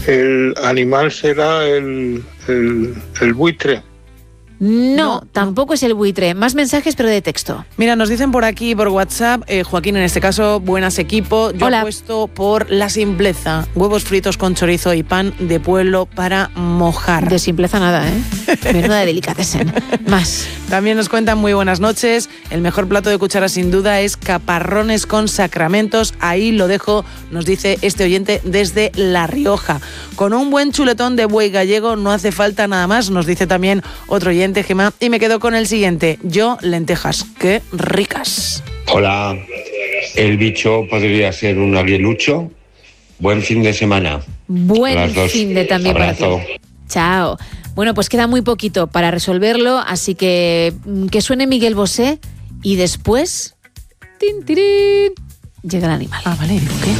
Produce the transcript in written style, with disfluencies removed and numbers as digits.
El animal será el buitre. No, tampoco es el buitre. Más mensajes, pero de texto. Mira, nos dicen por aquí, por WhatsApp, Joaquín, en este caso, buenas equipo. Yo apuesto por la simpleza. Huevos fritos con chorizo y pan de pueblo para mojar. De simpleza nada, ¿eh? Menuda delicatessen. Más. También nos cuentan muy buenas noches. El mejor plato de cuchara sin duda es caparrones con sacramentos. Ahí lo dejo, nos dice este oyente desde La Rioja. Con un buen chuletón de buey gallego no hace falta nada más, nos dice también otro oyente, Gemma. Y me quedo con el siguiente. Yo, lentejas. ¡Qué ricas! Hola. El bicho podría ser un aguilucho. Buen fin de semana. Buen fin de también para ti. Abrazo. Chao. Bueno, pues queda muy poquito para resolverlo, así que suene Miguel Bosé y después... ¡Tin, tirín! Llega el animal. Ah, vale, ¿qué?